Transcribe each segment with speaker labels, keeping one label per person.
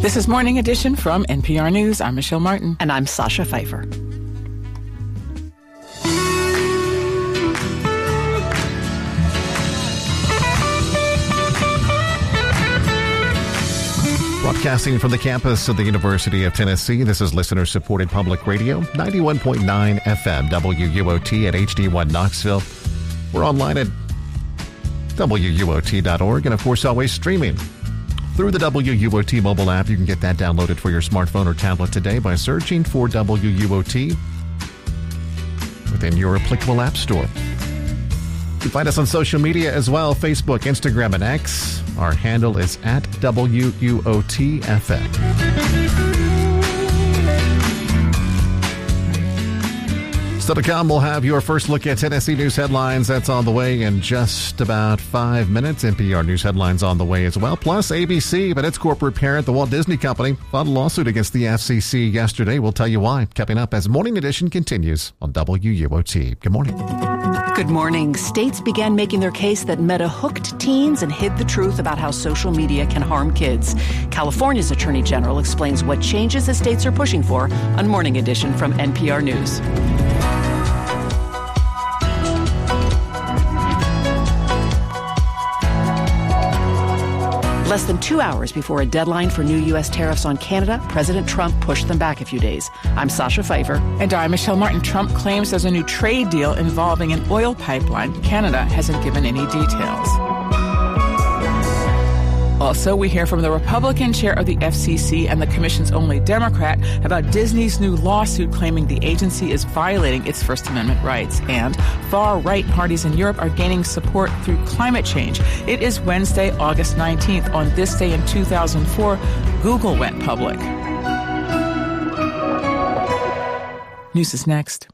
Speaker 1: This is Morning Edition from NPR News. I'm Michelle Martin.
Speaker 2: And I'm Sasha Pfeiffer.
Speaker 3: Broadcasting from the campus of the University of Tennessee, this is listener-supported public radio, 91.9 FM, WUOT at HD1 Knoxville. We're online at WUOT.org and, of course, always streaming through the WUOT mobile app. You can get that downloaded for your smartphone or tablet today by searching for WUOT within your applicable app store. You can find us on social media as well, Facebook, Instagram, and X. Our handle is at WUOTFM. Still to come, we'll have your first look at Tennessee news headlines. That's on the way in just about 5 minutes. NPR news headlines on the way as well. Plus, ABC, but its corporate parent, the Walt Disney Company, filed a lawsuit against the FCC yesterday. We'll tell you why. Coming up as Morning Edition continues on WUOT. Good morning.
Speaker 2: Good morning. States began making their case that Meta hooked teens and hid the truth about how social media can harm kids. California's Attorney General explains what changes the states are pushing for on Morning Edition from NPR News. Less than 2 hours before a deadline for new U.S. tariffs on Canada, President Trump pushed them back a few days. I'm Sasha Pfeiffer.
Speaker 1: And I'm Michelle Martin. Trump claims there's a new trade deal involving an oil pipeline. Canada hasn't given any details. Also, we hear from the Republican chair of the FCC and the commission's only Democrat about Disney's new lawsuit claiming the agency is violating its First Amendment rights. And far-right parties in Europe are gaining support through climate change. It is Wednesday, August 19th. On this day in 2004, Google went public. News is next.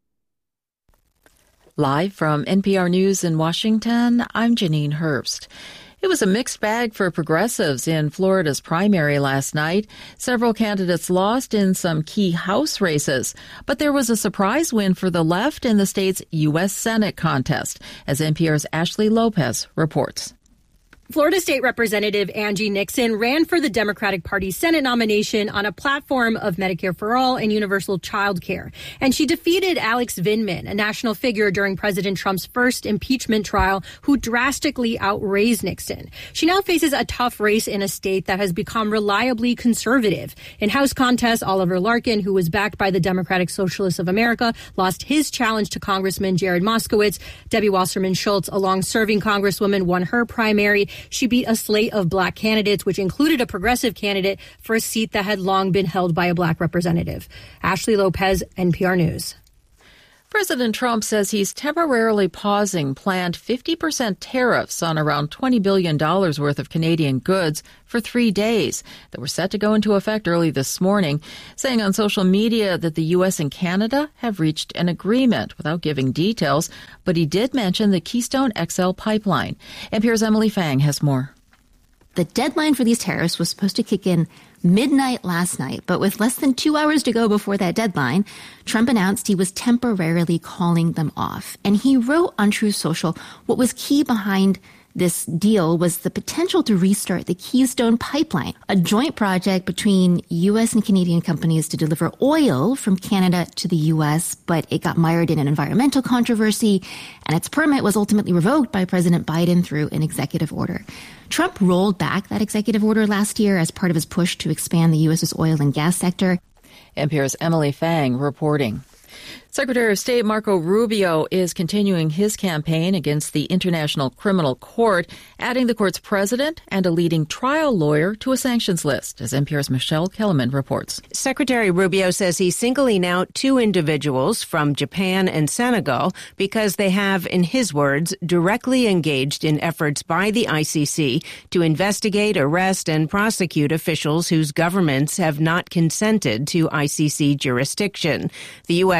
Speaker 4: Live from NPR News in Washington, I'm Janine Herbst. It was a mixed bag for progressives in Florida's primary last night. Several candidates lost in some key House races, but there was a surprise win for the left in the state's U.S. Senate contest, as NPR's Ashley Lopez reports.
Speaker 5: Florida State Representative Angie Nixon ran for the Democratic Party's Senate nomination on a platform of Medicare for All and universal child care. And she defeated Alex Vindman, a national figure during President Trump's first impeachment trial, who drastically outraised Nixon. She now faces a tough race in a state that has become reliably conservative. In House contests, Oliver Larkin, who was backed by the Democratic Socialists of America, lost his challenge to Congressman Jared Moskowitz. Debbie Wasserman Schultz, a long-serving congresswoman, won her primary. She beat a slate of black candidates, which included a progressive candidate for a seat that had long been held by a black representative. Ashley Lopez, NPR News.
Speaker 4: President Trump says he's temporarily pausing planned 50% tariffs on around $20 billion worth of Canadian goods for 3 days that were set to go into effect early this morning, saying on social media that the U.S. and Canada have reached an agreement without giving details, but he did mention the Keystone XL pipeline. NPR's Emily Fang has more.
Speaker 6: The deadline for these tariffs was supposed to kick in midnight last night, but with less than 2 hours to go before that deadline, Trump announced he was temporarily calling them off. And he wrote on Truth Social what was key behind this deal was the potential to restart the Keystone Pipeline, a joint project between U.S. and Canadian companies to deliver oil from Canada to the U.S., but it got mired in an environmental controversy, and its permit was ultimately revoked by President Biden through an executive order. Trump rolled back that executive order last year as part of his push to expand the U.S.'s oil and gas sector.
Speaker 4: NPR's Emily Fang reporting. Secretary of State Marco Rubio is continuing his campaign against the International Criminal Court, adding the court's president and a leading trial lawyer to a sanctions list, as NPR's Michelle Kellerman reports.
Speaker 7: Secretary Rubio says he's singling out two individuals from Japan and Senegal because they have, in his words, directly engaged in efforts by the ICC to investigate, arrest, and prosecute officials whose governments have not consented to ICC jurisdiction. The U.S. first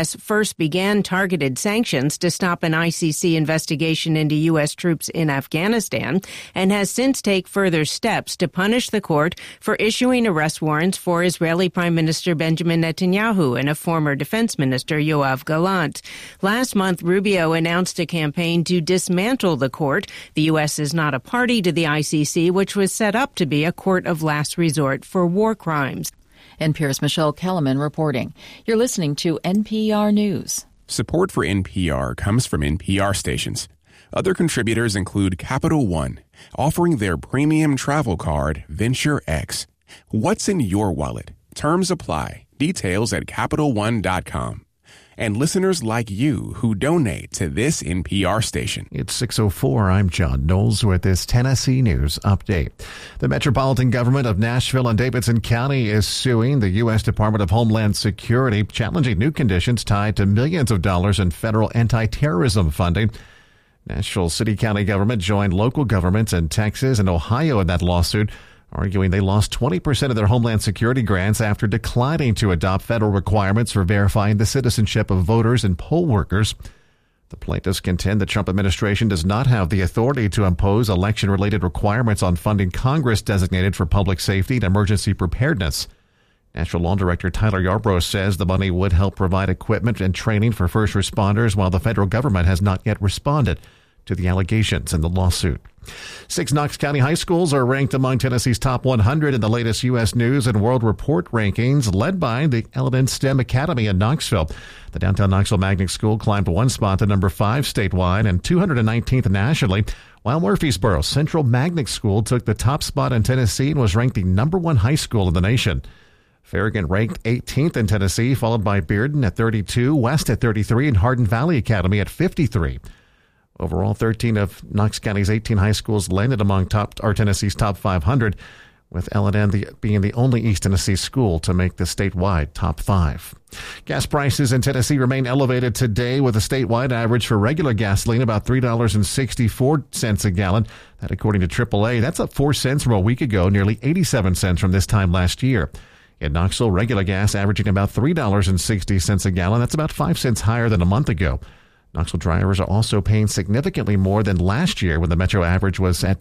Speaker 7: first began targeted sanctions to stop an ICC investigation into U.S. troops in Afghanistan and has since taken further steps to punish the court for issuing arrest warrants for Israeli Prime Minister Benjamin Netanyahu and a former defense minister, Yoav Gallant. Last month, Rubio announced a campaign to dismantle the court. The U.S. is not a party to the ICC, which was set up to be a court of last resort for war crimes.
Speaker 4: NPR's Michelle Kellerman reporting. You're listening to NPR News.
Speaker 8: Support for NPR comes from NPR stations. Other contributors include Capital One, offering their premium travel card, Venture X. What's in your wallet? Terms apply. Details at CapitalOne.com. And listeners like you who donate to this NPR station.
Speaker 3: It's 6:04. I'm John Knowles with this Tennessee News Update. The Metropolitan Government of Nashville and Davidson County is suing the U.S. Department of Homeland Security, challenging new conditions tied to millions of dollars in federal anti-terrorism funding. Nashville City County government joined local governments in Texas and Ohio in that lawsuit, arguing they lost 20% of their Homeland Security grants after declining to adopt federal requirements for verifying the citizenship of voters and poll workers. The plaintiffs contend the Trump administration does not have the authority to impose election-related requirements on funding Congress designated for public safety and emergency preparedness. National Law Director Tyler Yarbrough says the money would help provide equipment and training for first responders, while the federal government has not yet responded to the allegations in the lawsuit. 6 Knox County high schools are ranked among Tennessee's top 100 in the latest U.S. News and World Report rankings, led by the Eldon STEM Academy in Knoxville. The downtown Knoxville Magnet School climbed 1 spot to number 5 statewide and 219th nationally, while Murfreesboro Central Magnet School took the top spot in Tennessee and was ranked the number 1 high school in the nation. Farragut ranked 18th in Tennessee, followed by Bearden at 32, West at 33, and Hardin Valley Academy at 53. Overall, 13 of Knox County's 18 high schools landed among Tennessee's top 500, with L&N being the only East Tennessee school to make the statewide top 5. Gas prices in Tennessee remain elevated today, with a statewide average for regular gasoline about $3.64 a gallon. That, according to AAA, that's up 4 cents from a week ago, nearly 87 cents from this time last year. In Knoxville, regular gas averaging about $3.60 a gallon. That's about 5 cents higher than a month ago. Knoxville drivers are also paying significantly more than last year, when the metro average was at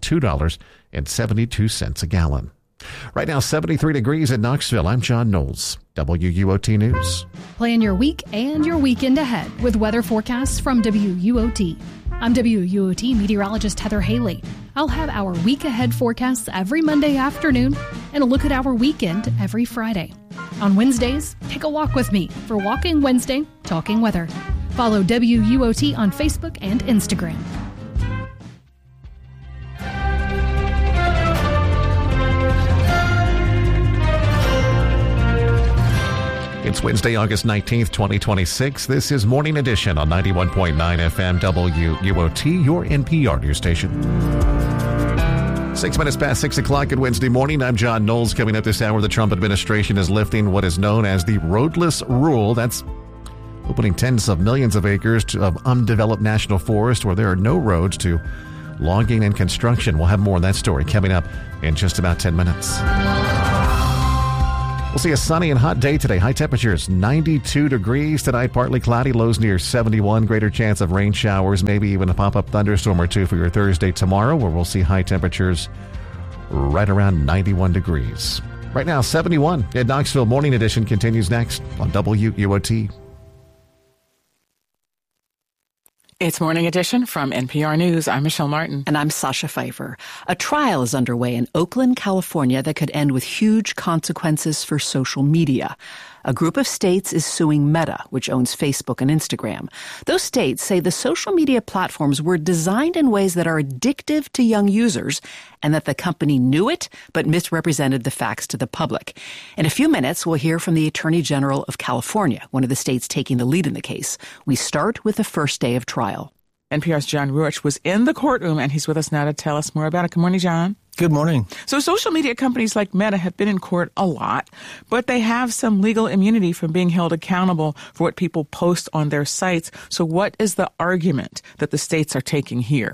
Speaker 3: $2.72 a gallon. Right now, 73 degrees in Knoxville. I'm John Knowles, WUOT News.
Speaker 9: Plan your week and your weekend ahead with weather forecasts from WUOT. I'm WUOT meteorologist Heather Haley. I'll have our week ahead forecasts every Monday afternoon and a look at our weekend every Friday. On Wednesdays, take a walk with me for Walking Wednesday, Talking Weather. Follow WUOT on Facebook and Instagram.
Speaker 3: It's Wednesday, August 19th, 2026. This is Morning Edition on 91.9 FM WUOT, your NPR news station. 6 minutes past 6 o'clock on Wednesday morning. I'm John Knowles. Coming up this hour, the Trump administration is lifting what is known as the roadless rule. That's opening tens of millions of acres of undeveloped national forest where there are no roads to logging and construction. We'll have more on that story coming up in just about 10 minutes. We'll see a sunny and hot day today. High temperatures 92 degrees tonight, partly cloudy, lows near 71. Greater chance of rain showers, maybe even a pop-up thunderstorm or two for your Thursday tomorrow, where we'll see high temperatures right around 91 degrees. Right now, 71 at Knoxville. Morning Edition continues next on WUOT.
Speaker 1: It's Morning Edition from NPR News. I'm Michelle Martin.
Speaker 2: And I'm Sasha Pfeiffer. A trial is underway in Oakland, California that could end with huge consequences for social media. A group of states is suing Meta, which owns Facebook and Instagram. Those states say the social media platforms were designed in ways that are addictive to young users and that the company knew it but misrepresented the facts to the public. In a few minutes, we'll hear from the Attorney General of California, one of the states taking the lead in the case. We start with the first day of trial.
Speaker 1: NPR's John Ruich was in the courtroom, and he's with us now to tell us more about it. Good morning, John.
Speaker 10: Good morning.
Speaker 1: So social media companies like Meta have been in court a lot, but they have some legal immunity from being held accountable for what people post on their sites. So what is the argument that the states are taking here?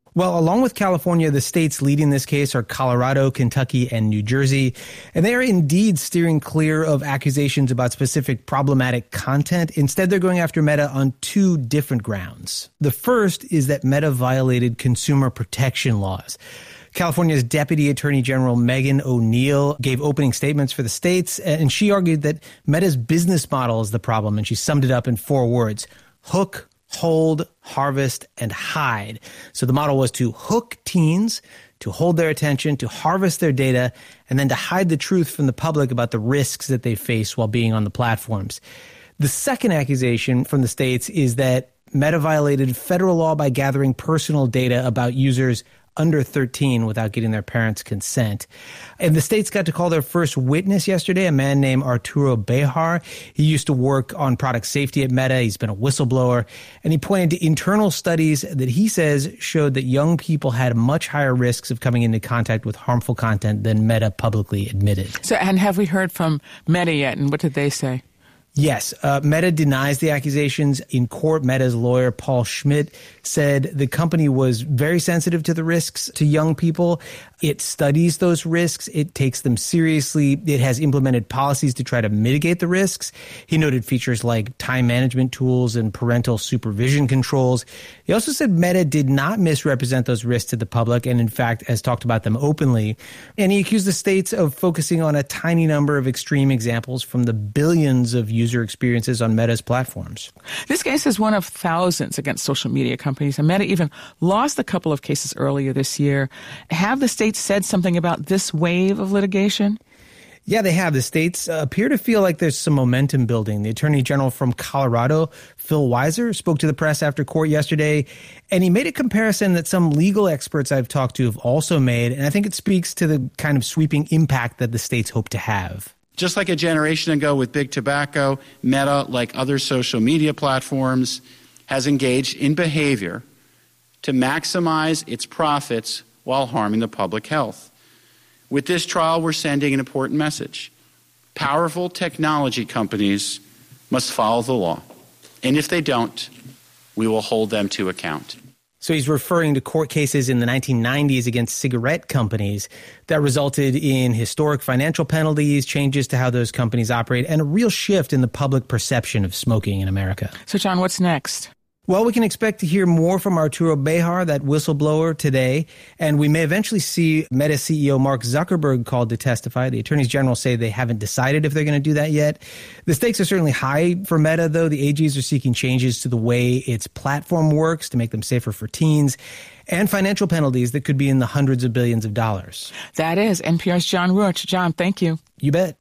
Speaker 10: Well, along with California, the states leading this case are Colorado, Kentucky, and New Jersey. And they are indeed steering clear of accusations about specific problematic content. Instead, they're going after Meta on two different grounds. The first is that Meta violated consumer protection laws. California's Deputy Attorney General Megan O'Neill gave opening statements for the states, and she argued that Meta's business model is the problem, and she summed it up in 4 words: hook, hold, harvest, and hide. So the model was to hook teens, to hold their attention, to harvest their data, and then to hide the truth from the public about the risks that they face while being on the platforms. The second accusation from the states is that Meta violated federal law by gathering personal data about users under 13 without getting their parents' consent. And the states got to call their first witness yesterday, a man named Arturo Bejar. He used to work on product safety at Meta. He's been a whistleblower. And he pointed to internal studies that he says showed that young people had much higher risks of coming into contact with harmful content than Meta publicly admitted.
Speaker 1: So, and have we heard from Meta yet? And what did they say?
Speaker 10: Yes. Meta denies the accusations. In court, Meta's lawyer, Paul Schmidt, said the company was very sensitive to the risks to young people. It studies those risks. It takes them seriously. It has implemented policies to try to mitigate the risks. He noted features like time management tools and parental supervision controls. He also said Meta did not misrepresent those risks to the public and, in fact, has talked about them openly. And he accused the states of focusing on a tiny number of extreme examples from the billions of user experiences on Meta's platforms.
Speaker 1: This case is one of thousands against social media companies, and Meta even lost a couple of cases earlier this year. Have the states said something about this wave of litigation?
Speaker 10: Yeah, they have. The states appear to feel like there's some momentum building. The Attorney General from Colorado, Phil Weiser, spoke to the press after court yesterday, and he made a comparison that some legal experts I've talked to have also made, and I think it speaks to the kind of sweeping impact that the states hope to have.
Speaker 11: Just like a generation ago with Big Tobacco, Meta, like other social media platforms, has engaged in behavior to maximize its profits while harming the public health. With this trial, we're sending an important message. Powerful technology companies must follow the law, and if they don't, we will hold them to account.
Speaker 10: So he's referring to court cases in the 1990s against cigarette companies that resulted in historic financial penalties, changes to how those companies operate, and a real shift in the public perception of smoking in America.
Speaker 1: So, John, what's next?
Speaker 10: Well, we can expect to hear more from Arturo Bejar, that whistleblower, today, and we may eventually see Meta CEO Mark Zuckerberg called to testify. The attorneys general say they haven't decided if they're going to do that yet. The stakes are certainly high for Meta, though. The AGs are seeking changes to the way its platform works to make them safer for teens, and financial penalties that could be in the hundreds of billions of dollars.
Speaker 1: That is NPR's John Ruch. John, thank you.
Speaker 10: You bet.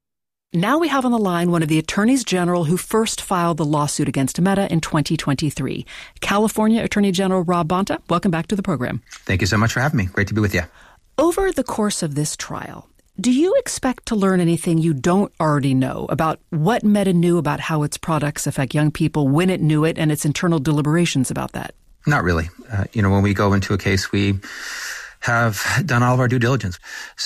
Speaker 2: Now we have on the line one of the attorneys general who first filed the lawsuit against Meta in 2023. California Attorney General Rob Bonta, welcome back to the program.
Speaker 12: Thank you so much for having me. Great to be with you.
Speaker 2: Over the course of this trial, do you expect to learn anything you don't already know about what Meta knew about how its products affect young people, when it knew it, and its internal deliberations about that?
Speaker 12: Not really. When we go into a case, we have done all of our due diligence.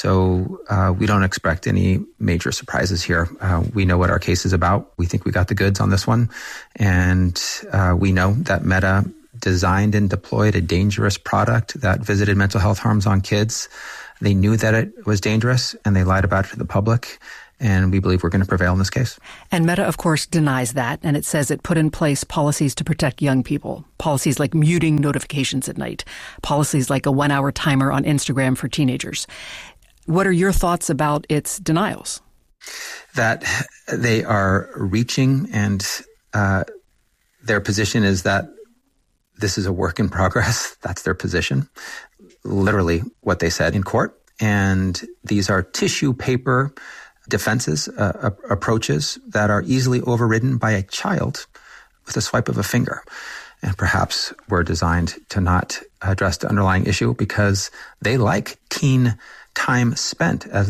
Speaker 12: So we don't expect any major surprises here. We know what our case is about. We think we got the goods on this one. And we know that Meta designed and deployed a dangerous product that visited mental health harms on kids. They knew that it was dangerous, and they lied about it to the public. And we believe we're going to prevail in this case.
Speaker 2: And Meta, of course, denies that. And it says it put in place policies to protect young people. Policies like muting notifications at night. Policies like a 1-hour timer on Instagram for teenagers. What are your thoughts about its denials?
Speaker 12: That they are reaching, and their position is that this is a work in progress. That's their position. Literally what they said in court. And these are tissue paper defenses, approaches that are easily overridden by a child with a swipe of a finger. And perhaps were designed to not address the underlying issue because they like teen time spent as